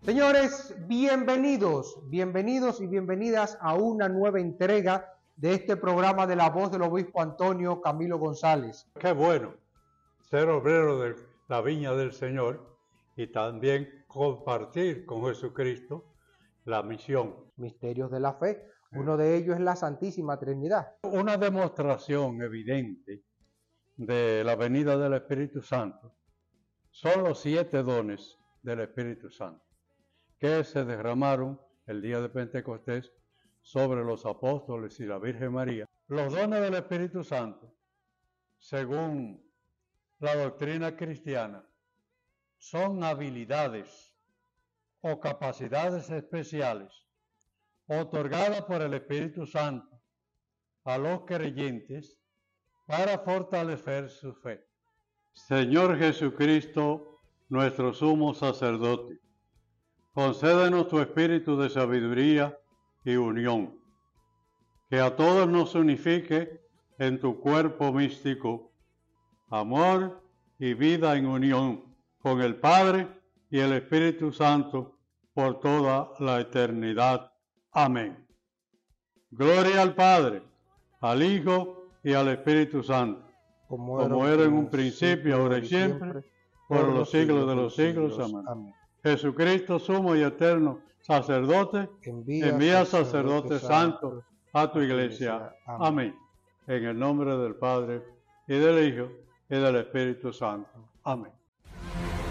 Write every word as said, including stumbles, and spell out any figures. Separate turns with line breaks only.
Señores, bienvenidos, bienvenidos y bienvenidas a una nueva entrega de este programa de la voz del obispo Antonio Camilo González.
Qué bueno ser obrero de la viña del Señor y también compartir con Jesucristo la misión.
Misterios de la fe, uno de ellos es la Santísima Trinidad.
Una demostración evidente de la venida del Espíritu Santo son los siete dones del Espíritu Santo que se derramaron el día de Pentecostés sobre los apóstoles y la Virgen María. Los dones del Espíritu Santo, según la doctrina cristiana, son habilidades o capacidades especiales otorgadas por el Espíritu Santo a los creyentes para fortalecer su fe. Señor Jesucristo, nuestro sumo sacerdote, concédenos tu espíritu de sabiduría y unión, que a todos nos unifique en tu cuerpo místico, amor y vida en unión con el Padre y el Espíritu Santo por toda la eternidad. Amén. Gloria al Padre, al Hijo y al Espíritu Santo, como, como era en un principio, ahora y siempre, por los siglos de los siglos. Amén. Amén. Jesucristo, sumo y eterno sacerdote, envía, envía sacerdote santo a tu iglesia. Amén. En el nombre del Padre, y del Hijo, y del Espíritu Santo. Amén.